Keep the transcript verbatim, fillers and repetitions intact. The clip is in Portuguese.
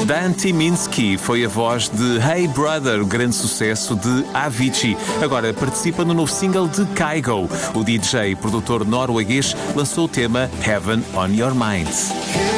Dan Tyminski foi a voz de Hey Brother, o grande sucesso de Avicii. Agora participa no novo single de Kygo. O D J e produtor norueguês lançou o tema Heaven on Your Mind.